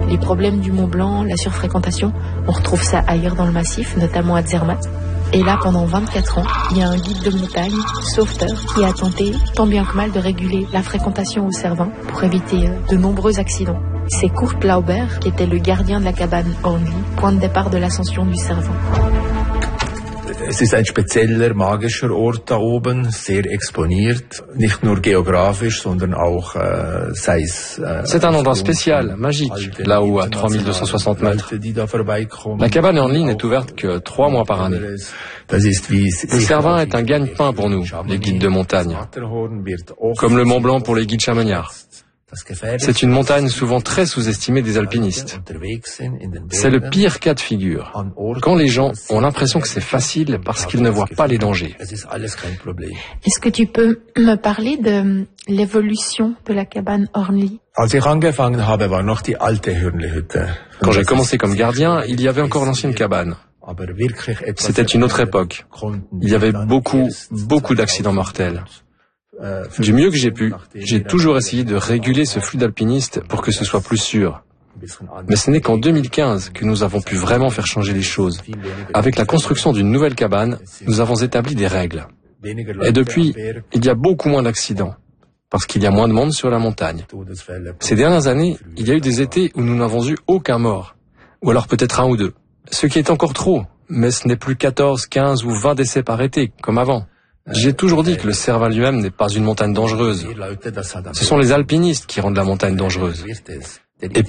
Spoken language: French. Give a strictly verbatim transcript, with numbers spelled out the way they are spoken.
Les problèmes du Mont Blanc, la surfréquentation, on retrouve ça ailleurs dans le massif, notamment à Zermatt. Et là, pendant vingt-quatre ans, il y a un guide de montagne, sauveteur, qui a tenté, tant bien que mal, de réguler la fréquentation au Cervin pour éviter de nombreux accidents. C'est Kurt Lauber, qui était le gardien de la cabane Hornli, point de départ de l'ascension du Cervin. Es ist ein spezieller, magischer Ort da oben, sehr exponiert, nicht nur geografisch, sondern auch, äh, sei es... Äh, C'est un endroit spécial, magique, là-haut à trois mille deux cent soixante mètres. La cabane Hornli n'est ouverte que trois mois par année. Le Cervin est un gagne-pain pour nous, les guides de montagne, comme le Mont Blanc pour les guides chamoniards. C'est une montagne souvent très sous-estimée des alpinistes. C'est le pire cas de figure, quand les gens ont l'impression que c'est facile parce qu'ils ne voient pas les dangers. Est-ce que tu peux me parler de l'évolution de la cabane Hornli? Quand j'ai commencé comme gardien, il y avait encore l'ancienne cabane. C'était une autre époque. Il y avait beaucoup, beaucoup d'accidents mortels. Du mieux que j'ai pu, j'ai toujours essayé de réguler ce flux d'alpinistes pour que ce soit plus sûr. Mais ce n'est qu'en deux mille quinze que nous avons pu vraiment faire changer les choses. Avec la construction d'une nouvelle cabane, nous avons établi des règles. Et depuis, il y a beaucoup moins d'accidents, parce qu'il y a moins de monde sur la montagne. Ces dernières années, il y a eu des étés où nous n'avons eu aucun mort, ou alors peut-être un ou deux. Ce qui est encore trop, mais ce n'est plus quatorze, quinze ou vingt décès par été, comme avant. J'ai toujours dit que le Cervin lui-même n'est pas une montagne dangereuse. Ce sont les alpinistes qui rendent la montagne dangereuse. Et